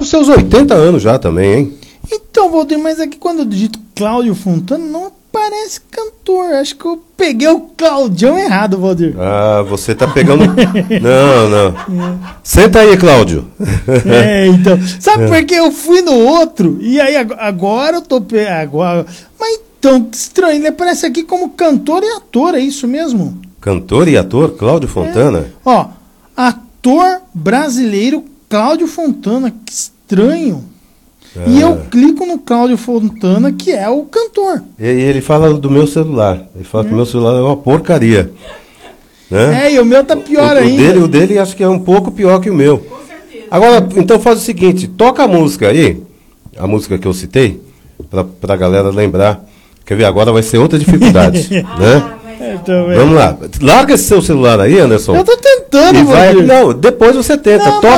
seus 80 anos já também, hein? Então, Valdir, mas aqui quando eu digito Cláudio Fontana, não aparece cantor. Acho que eu peguei o Claudião errado, Valdir. Ah, você tá pegando... Não. Senta aí, Cláudio. Então. Sabe por que eu fui no outro? E aí agora eu tô... Mas então, que estranho. Ele aparece aqui como cantor e ator, é isso mesmo? Cantor e ator, Cláudio Fontana? Ó, ator brasileiro Cláudio Fontana. Que estranho. E eu clico no Cláudio Fontana, que é o cantor. E ele fala do meu celular. Ele fala que o meu celular é uma porcaria. Né? E o meu tá pior ainda. O dele acho que é um pouco pior que o meu. Com certeza. Agora, então faz o seguinte, toca a música aí, a música que eu citei, pra galera lembrar. Quer ver, agora vai ser outra dificuldade. Né? Vamos lá. Larga esse seu celular aí, Anderson. Eu tô tentando, Não, depois você tenta. Não,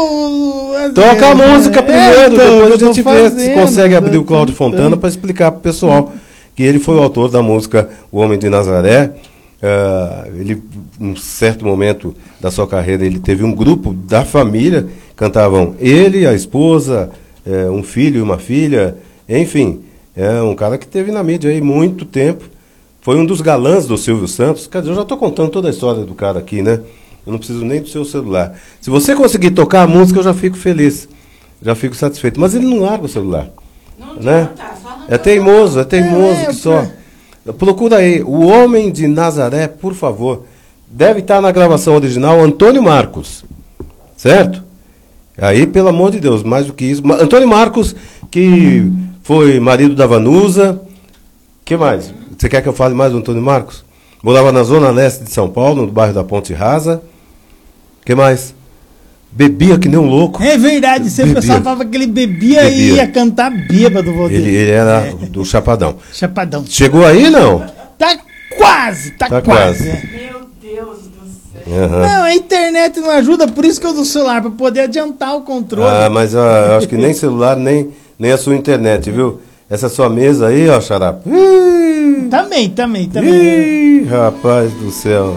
toca a música primeiro, depois a gente vê se consegue abrir o Cláudio Fontana para explicar pro pessoal que ele foi o autor da música O Homem de Nazaré. Ele, em certo momento da sua carreira, ele teve um grupo da família, cantavam ele, a esposa, um filho e uma filha, enfim, um cara que teve na mídia aí muito tempo. Foi um dos galãs do Silvio Santos. Quer dizer, eu já estou contando toda a história do cara aqui, né? Eu não preciso nem do seu celular. Se você conseguir tocar a música, eu já fico feliz. Já fico satisfeito. Mas ele não larga o celular. Não, né? É teimoso que só. Procura aí, O Homem de Nazaré, por favor. Deve estar na gravação original, Antônio Marcos. Certo? Aí, pelo amor de Deus, mais do que isso. Antônio Marcos, que foi marido da Vanusa. O que mais? Você quer que eu fale mais do Antônio Marcos? Morava na zona leste de São Paulo, no bairro da Ponte Rasa. O que mais? Bebia que nem um louco. É verdade, o pessoal falava que ele bebia e ia cantar bêbado. Ele era do Chapadão. Chapadão. Chegou aí, não? Tá quase. Meu Deus do céu. Uhum. Não, a internet não ajuda, por isso que eu uso o celular, para poder adiantar o controle. Mas eu acho que nem celular, nem a sua internet, viu? Essa sua mesa aí, ó, xarapa. Também. Ih, rapaz do céu.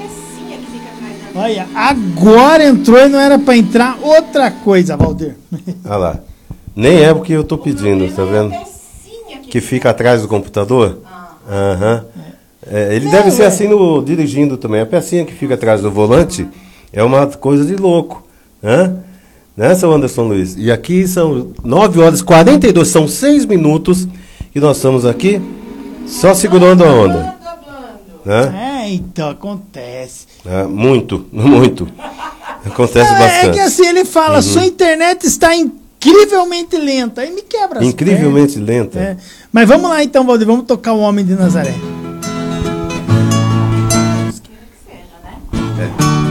Olha, agora entrou e não era pra entrar outra coisa, Valdir. Olha lá. Nem é o que eu tô pedindo, tá vendo? Que fica atrás do computador. Aham. Ele deve ser assim no dirigindo também. A pecinha que fica atrás do volante é uma coisa de louco. Né, seu Anderson Luiz? E aqui são 9h42, são 6 minutos que nós estamos aqui só segurando a onda. Né? Então acontece. Muito. Acontece bastante. É que assim ele fala, sua internet está incrivelmente lenta. Aí me quebra as Incrivelmente lenta. Mas vamos lá então, Valdir, vamos tocar O Homem de Nazaré.